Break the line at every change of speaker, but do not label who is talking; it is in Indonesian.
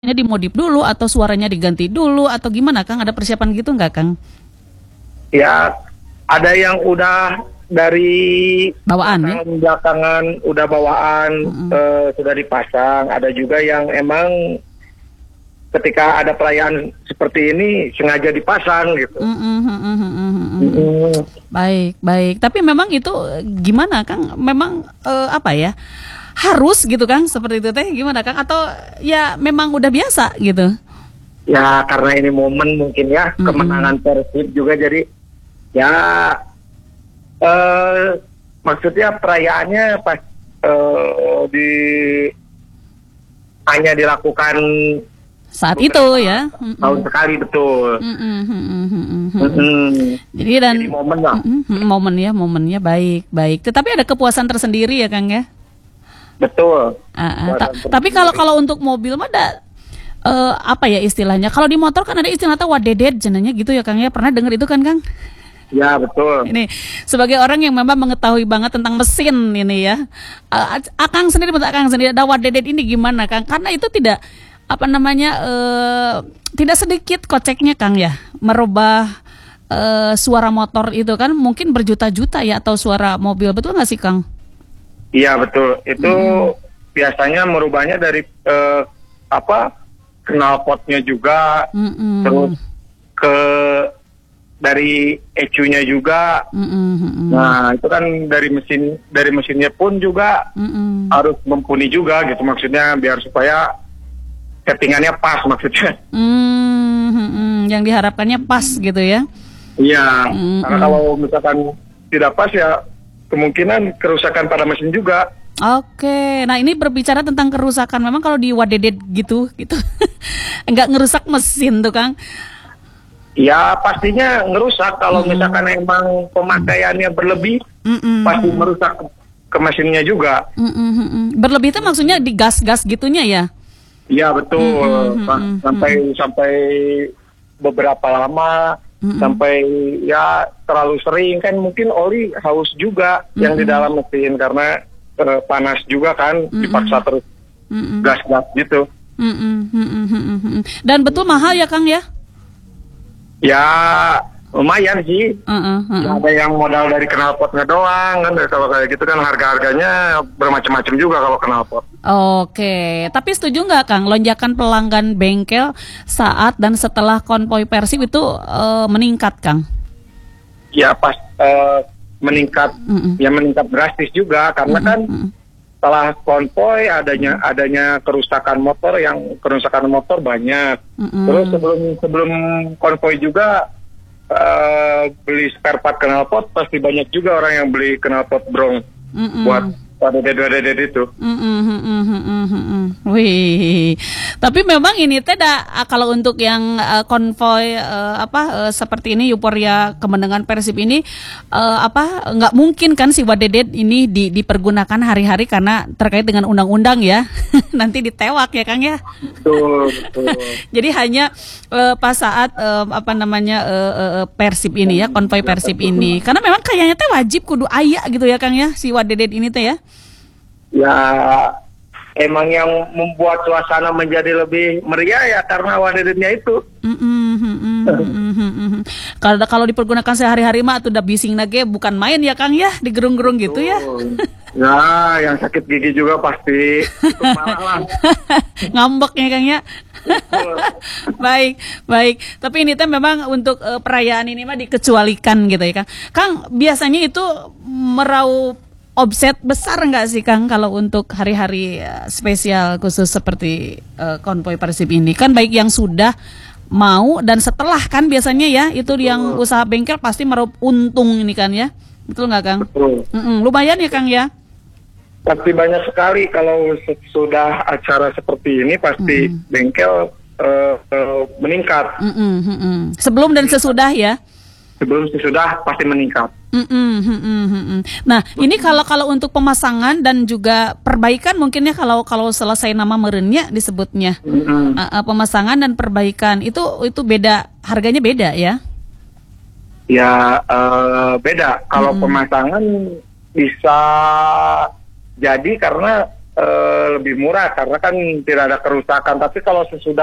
Ini dimodif dulu atau suaranya diganti dulu atau gimana Kang? Ada persiapan gitu nggak Kang?
Ya, ada yang udah dari
Bawaan ya?
belakangan udah bawaan sudah dipasang. Ada juga yang emang ketika ada perayaan seperti ini sengaja dipasang gitu.
Baik. Tapi memang itu gimana Kang? Memang apa ya? Harus gitu Kang seperti itu teh gimana Kang? Atau ya memang udah biasa gitu?
Ya karena ini momen mungkin ya kemenangan Persib juga, jadi ya maksudnya perayaannya pas di hanya dilakukan
saat itu ya
tahun sekali, betul.
Jadi
momen lah.
Momennya baik. Tetapi ada kepuasan tersendiri ya Kang ya.
Betul.
Tapi kalau untuk mobil mah ada apa ya istilahnya? Kalau di motor kan ada istilah wadedet jenanya gitu ya Kang ya. Pernah dengar itu kan Kang?
Ya betul.
Ini sebagai orang yang memang mengetahui banget tentang mesin ini ya. Akang sendiri ada wadedet ini gimana Kang? Karena itu tidak tidak sedikit koceknya Kang ya. Merubah suara motor itu kan mungkin berjuta-juta ya, atau suara mobil, betul nggak sih Kang?
Iya betul. Itu biasanya merubahnya dari knalpotnya juga, terus dari ECU-nya juga. Nah itu kan dari mesinnya pun juga harus mumpuni juga gitu, maksudnya biar supaya settingannya pas maksudnya.
Yang diharapkannya pas gitu ya?
Iya. Karena kalau misalkan tidak pas ya kemungkinan kerusakan pada mesin juga.
Oke, nah ini berbicara tentang kerusakan, memang kalau di wadedet gitu enggak ngerusak mesin tuh Kang?
Ya pastinya ngerusak kalau misalkan emang pemakaiannya berlebih, pasti merusak ke mesinnya juga.
Berlebih itu maksudnya di gas-gas gitunya ya?
Iya betul. Sampai beberapa lama. Sampai ya terlalu sering kan, mungkin oli haus juga yang di dalam mesin karena panas juga kan, dipaksa terus gas-gas gitu.
Dan betul mahal ya Kang ya?
Ya lumayan sih. Ya, ada yang modal dari knalpotnya doang kan, kalau kayak gitu kan harga-harganya bermacam-macam juga kalau knalpot.
Oke, tapi setuju nggak Kang lonjakan pelanggan bengkel saat dan setelah konvoi Persib itu meningkat Kang?
Ya pas meningkat, ya meningkat drastis juga karena kan setelah konvoi adanya kerusakan motor banyak. Terus sebelum konvoi juga beli spare part knalpot pasti banyak juga orang yang beli knalpot brong buat wadedet itu.
Wih, tapi memang ini kalau untuk yang konvoi seperti ini Euforia Kemenangan Persib ini nggak mungkin kan si wadedet ini dipergunakan hari-hari karena terkait dengan undang-undang ya. Nanti ditewak ya Kang ya.
Betul.
Jadi hanya pas saat Persib ini ya, konvoi Persib ini. Karena memang kayaknya wajib kudu aya gitu ya Kang ya si wadedet ini ya.
Ya emang yang membuat suasana menjadi lebih meriah ya karena wadedetnya itu.
Kalau dipergunakan sehari-hari mah tuh udah bising nage bukan main ya Kang ya, digerung-gerung gitu ya.
Ya yang sakit gigi juga pasti parah lah.
Ngambek ya Kang ya. Baik. Tapi ini memang untuk perayaan ini mah dikecualikan gitu ya Kang. Kang biasanya itu meraup omset besar nggak sih Kang kalau untuk hari-hari spesial khusus seperti konvoi Persib ini? Kan baik yang sudah mau dan setelah kan biasanya ya itu yang usaha bengkel pasti meraup untung ini kan ya, betul nggak Kang?
Betul.
Lumayan ya Kang ya?
Pasti banyak sekali kalau sudah acara seperti ini pasti bengkel meningkat.
Sebelum dan sesudah ya?
Sebelum sesudah pasti meningkat.
Nah ini kalau untuk pemasangan dan juga perbaikan mungkin ya kalau selesai nama merennya disebutnya pemasangan dan perbaikan itu beda, harganya beda ya?
Ya beda. Kalau pemasangan bisa jadi karena lebih murah karena kan tidak ada kerusakan. Tapi kalau sesudah